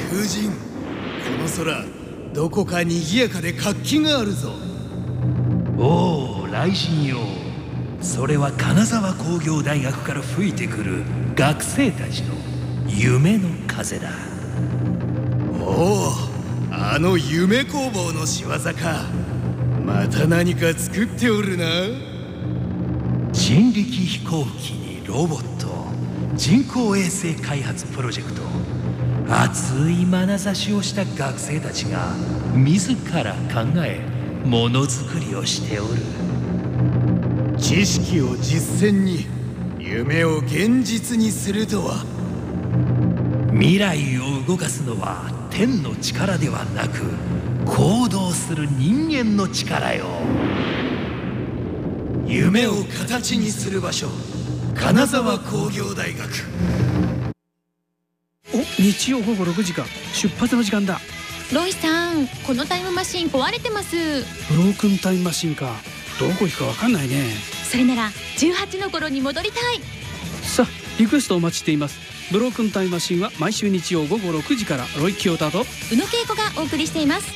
風神、この空どこか賑やかで活気があるぞ。 おお、雷神よ。それは金沢工業大学から吹いてくる学生たちの夢の風だ。 おお、あの夢工房の仕業か。また何か作っておるな。 人力飛行機にロボット、人工衛星開発プロジェクト、熱い眼差しをした学生たちが自ら考えものづくりをしておる。 知識を実践に、夢を現実にするとは。 未来を動かすのは天の力ではなく、行動する人間の力よ。 夢を形にする場所、金沢工業大学。 お、日曜午後6時か。出発の時間だ。 ロイさん、このタイムマシン壊れてます。 ブロークンタイムマシンか。どこ行くか分かんないね。 それなら18の頃に戻りたい。 さあ、リクエストお待ちしています。ブロークンタイムマシンは毎週日曜午後6時から。ロイ清田と宇野恵子がお送りしています。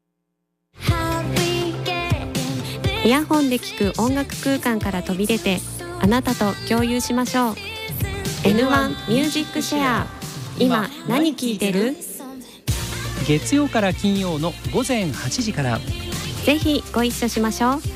イヤホンで聴く音楽空間から飛び出て、あなたと共有しましょう。 N1 ミュージックシェア。今何聴いてる？ 月曜から金曜の午前8時から。 ぜひご一緒しましょう。